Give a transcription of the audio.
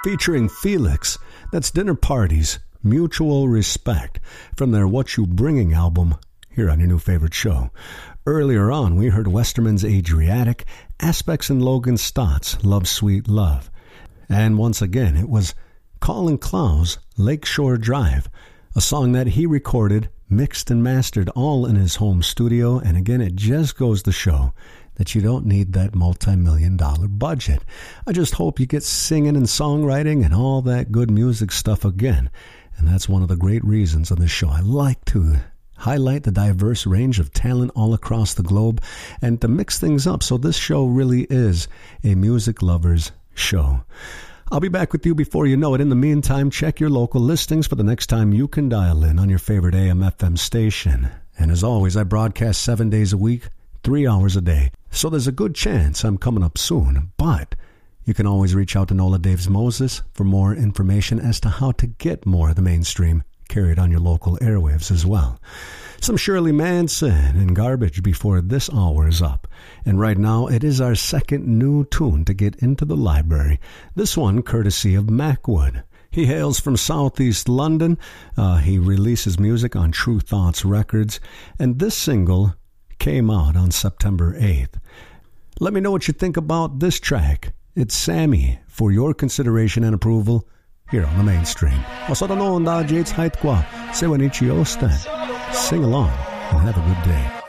featuring Felix. That's Dinner Parties, Mutual Respect, from their What You Bringing album, here on your new favorite show. Earlier on, we heard Westerman's Adriatic, Aspects and Logan Stott's Love Sweet Love. And once again, it was Colin Clowes' Lakeshore Drive, a song that he recorded, mixed and mastered all in his home studio. And again, it just goes to show that you don't need that multi-million-dollar budget. I just hope you get singing and songwriting and all that good music stuff again. And that's one of the great reasons of this show. I like to highlight the diverse range of talent all across the globe and to mix things up. So this show really is a music lover's show. I'll be back with you before you know it. In the meantime, check your local listings for the next time you can dial in on your favorite AM/FM station. And as always, I broadcast 7 days a week, 3 hours a day. So there's a good chance I'm coming up soon. But you can always reach out to Nola Daves Moses for more information as to how to get more of the mainstream carried on your local airwaves as well. Some Shirley Manson and Garbage before this hour is up. And right now, it is our second new tune to get into the library. This one courtesy of Macwood. He hails from Southeast London. He releases music on True Thoughts Records. And this single came out on September 8th. Let me know what you think about this track. It's Sammy for your consideration and approval here on the mainstream. Sing along and have a good day.